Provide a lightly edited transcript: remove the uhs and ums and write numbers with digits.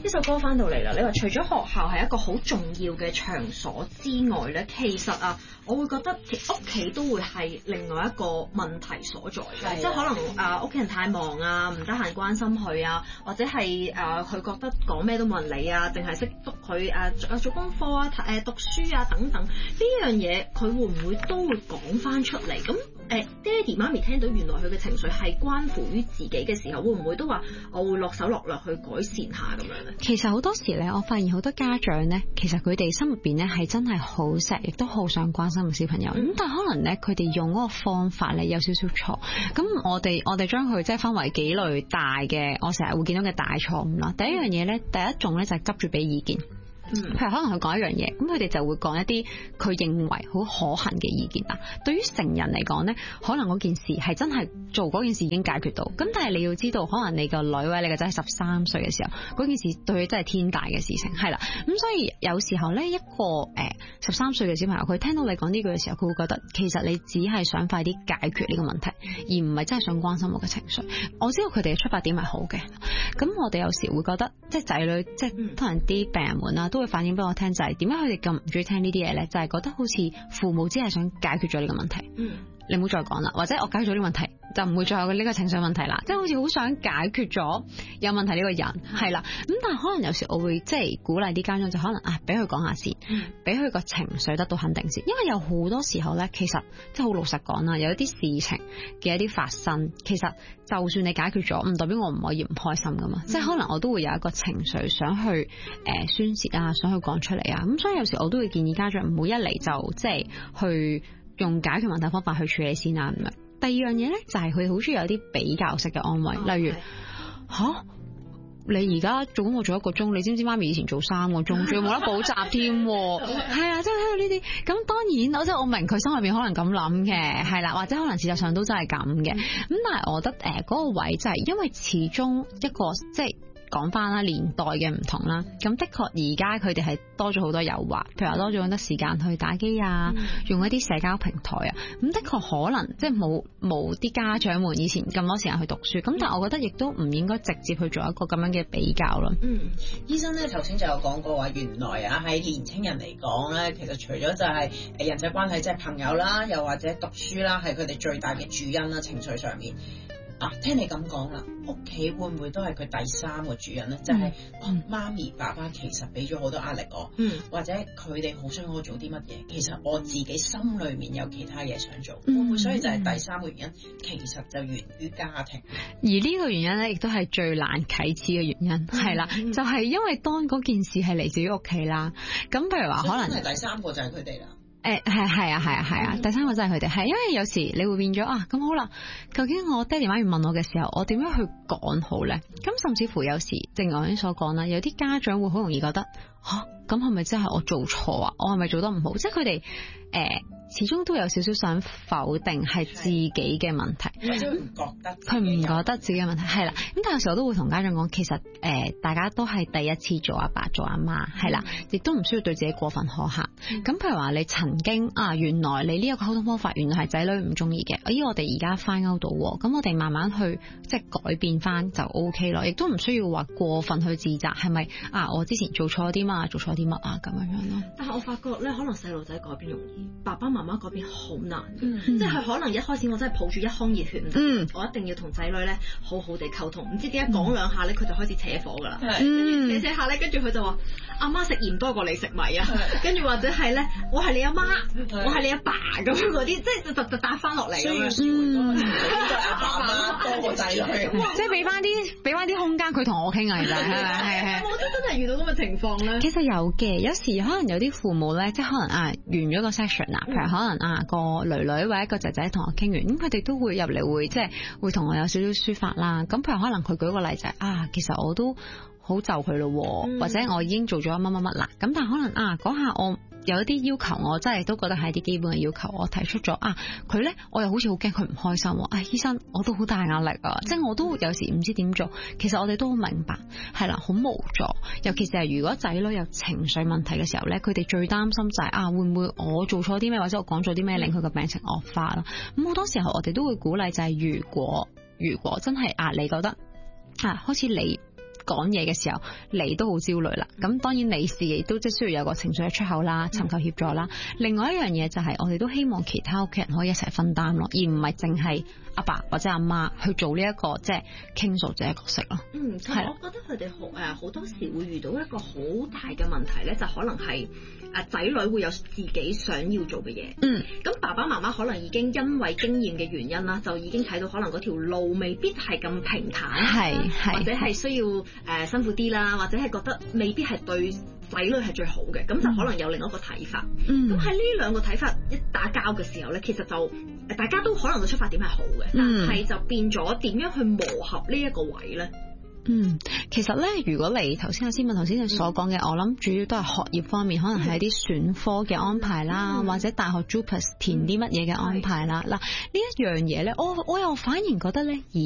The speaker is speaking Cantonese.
呢首歌翻到嚟啦，你話除咗學校係一個好重要嘅場所之外咧，其實啊，我會覺得屋企都會係另外一個問題所在嘅，即係可能屋企人太忙啊，唔得閒關心佢啊，或者係佢覺得講咩都冇人理啊，淨係識督佢做功課啊、讀書啊等等呢樣嘢，佢會唔會都會講翻出嚟？咁爹哋媽咪聽到原來佢嘅情緒係關乎於自己嘅時候，會唔會都話我會落手落力去改善下咁樣咧？ 其實好多時咧，我發現好多家長咧，其實佢哋心入邊咧係真係好錫，亦都好想關心個小朋友。咁但係可能咧，佢哋用嗰個方法咧有少少錯。咁我哋將佢即係分為幾類大嘅，我成日會見到嘅大錯誤啦。第一樣嘢咧，第一種咧就係急住俾意見。譬如可能佢講一樣嘢，咁佢哋就會講一啲佢認為好可行嘅意見啦。對於成人嚟講呢，可能嗰件事係真係做嗰件事已經解決到，咁但係你要知道，可能你個女或者你個仔係13歲嘅時候，嗰件事對佢真係天大嘅事情，係啦。咁所以有時候呢，一個13歲嘅小朋友，佢聽到你講呢句嘅時候，佢會覺得其實你只係想快啲解決呢個問題，而唔係真係想關心我嘅情緒。我知道佢哋嘅出發點係好嘅，咁我哋有時會覺得，即係仔女，即係可能啲病人們啦，都會反映俾我聽，就係點解佢哋咁唔中意聽呢啲嘢咧？就係覺得好似父母只係想解決咗呢個問題，你唔好再講啦，或者我解決咗呢個問題，就唔會再有呢個情緒問題啦。即係好似好想解決咗有問題呢個人，係啦。咁但係可能有時我會即係鼓勵啲家長，就可能俾佢講下先，俾佢個情緒得到肯定先。因為有好多時候咧，其實即係好老實講啦，有一啲事情嘅一啲發生，其實就算你解決咗，唔代表我唔可以唔開心噶嘛。即係可能我都會有一個情緒想去宣洩啊，想去講出嚟啊。咁所以有時我都會建議家長唔好一嚟就即係去用解決問題方法去處理先啊。咁樣第二樣嘢咧，就係佢好中意有啲比較式嘅安慰，例如你而家做工我做1個鐘，你知唔知媽咪以前做3個鐘，仲要冇得補習添？係啊，即係聽到呢啲，咁當然即係我明佢心裏邊可能咁諗嘅，係啦，或者可能事實上都真係咁嘅。咁但係我覺得嗰個位就係因為始終一個即係。講翻啦，年代嘅唔同啦，咁的確而家佢哋係多咗好多誘惑，譬如話多咗好多時間去打機啊，用一啲社交平台啊，咁的確可能即係冇啲家長們以前咁多時間去讀書，咁但係我覺得亦都唔應該直接去做一個咁樣嘅比較咯。 醫生咧頭先就有講過話，原來啊喺年青人嚟講咧，其實除咗就係人際關係，即係朋友啦，又或者讀書啦，係佢哋最大嘅主因啦，情緒上面。聽你咁講啦，屋企會唔會都係佢第3個主人咧？就係媽咪爸爸其實俾咗好多壓力我，或者佢哋好想我做啲乜嘢，其實我自己心裏面有其他嘢想做，會唔會所以就係第3個原因，其實就源於家庭。 而呢個原因咧，亦都係最難啟齒嘅原因，係啦，就係因為當嗰件事係嚟自於屋企啦。咁譬如話可能係第3個就係佢哋啦。 係啊，第3個真係佢哋，係因為有時你會變咗咁好啦，究竟我爹哋媽咪問我嘅時候，我點樣去講好咧？咁甚至乎有時正如我啱所講啦，有啲家長會好容易覺得咁係咪真係我做錯啊？我係咪做得唔好？即係佢哋始終都有少少想否定係自己嘅問題，佢唔覺得自己嘅問題係啦。咁但係有時候我都會同家長講，其實大家都係第一次做阿爸做阿媽，係啦，亦都唔需要對自己過分苛刻。咁譬如話你曾經原來你呢一個溝通方法原來係仔女唔中意嘅，我哋而家翻勾到，咁我哋慢慢去即係改變翻就 OK 咯，亦都唔需要話過分去自責，係咪我之前做錯啲嘛，做錯啲乜咁樣咯。 但係我發覺咧，可能細路仔改變容易，爸爸媽媽改變好難，即係可能一開始我真係抱住一腔熱血，我一定要同仔女咧好好地溝通，唔知點解講2下咧佢就開始扯火噶啦，扯下咧，跟住佢就話阿媽食鹽多過你食米啊，跟住或者係咧我係你阿媽，我係你阿爸咁樣嗰啲，即係就答翻落嚟咁樣。 阿媽多過仔女， 即係俾翻啲空間佢同我傾啊，其實係。 我真係遇到咁嘅情況咧。 其實有嘅，有時可能有啲父母咧，即係可能完咗個 session 譬如可能個女女或者個仔仔同我傾完，咁佢哋都會入嚟會即係會同我有少少抒發啦。咁譬如可能佢舉個例就係其實我都好就佢咯，或者我已經做咗乜乜乜啦。咁但係可能嗰下我有一啲要求，我真係都覺得係一啲基本嘅要求，我提出咗佢咧，我又好似好驚佢唔開心。醫生，我都好大壓力啊，即係我都有時唔知點做。其實我哋都好明白，係啦，好無助。尤其是係如果仔女有情緒問題嘅時候咧，佢哋最擔心就係會唔會我做錯啲咩，或者我講咗啲咩令佢個病情惡化啦。咁好多時候我哋都會鼓勵就係如果真係你覺得好似你講嘢嘅時候，你都好焦慮啦。咁當然你自己都即係需要有個情緒嘅出口啦，尋求協助啦。另外一樣嘢就係我哋都希望其他屋企人可以一齊分擔咯，而唔係淨係阿爸或者阿媽去做呢一個即係傾訴者嘅角色咯。 係，我覺得佢哋好多時會遇到一個好大嘅問題咧，就可能係仔女會有自己想要做嘅嘢。咁爸爸媽媽可能已經因為經驗嘅原因啦，就已經睇到可能嗰條路未必係咁平坦，或者係需要辛苦啲啦，或者係覺得未必係對仔女係最好嘅，咁就可能有另一個睇法。咁喺呢兩個睇法一打交嘅時候咧，其實就大家都可能個出發點係好嘅，但係就變咗點樣去磨合呢一個位咧？ 其實咧，如果你頭先阿思敏頭先所講嘅，我諗主要都係學業方面，可能係一啲選科嘅安排啦，或者大學 JUPAS 填啲乜嘢嘅安排啦。嗱，呢一樣嘢咧，我又反而覺得咧，